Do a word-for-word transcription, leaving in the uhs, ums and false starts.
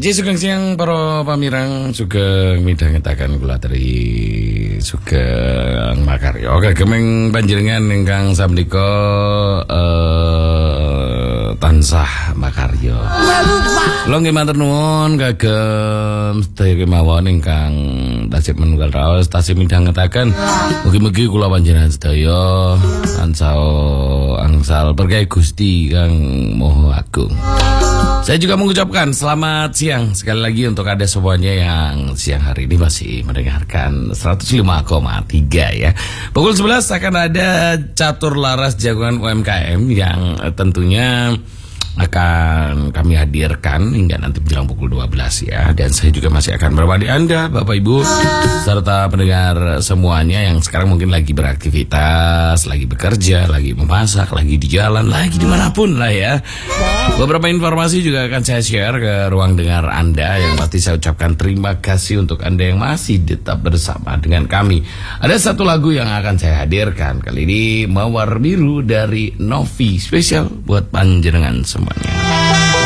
Jadi sugeng siang para pamirang sugeng midhangetaken kula dari sugeng makarya kagem panjenengan ingkang samdika eh tansah makarya. Kula nggih matur nuwun kagem sedaya kemawon ingkang tasih menunggal raos tasih midhangetaken. Mugi-mugi kula panjenengan sedaya tansah angsal berkah Gusti Kang Maha Agung. Saya juga mengucapkan selamat siang sekali lagi untuk Anda semuanya yang siang hari ini masih mendengarkan seratus lima koma tiga ya. Pukul sebelas akan ada catur laras jagoan U M K M yang tentunya akan kami hadirkan hingga nanti menjelang pukul dua belas ya. Dan saya juga masih akan menemani Anda Bapak Ibu serta pendengar semuanya yang sekarang mungkin lagi beraktivitas, lagi bekerja, lagi memasak, lagi di jalan, lagi dimanapun lah ya. Beberapa informasi juga akan saya share ke ruang dengar Anda yang pasti saya ucapkan terima kasih untuk Anda yang masih tetap bersama dengan kami. Ada satu lagu yang akan saya hadirkan kali ini, Mawar Biru dari Novi, spesial buat panjenengan semuanya.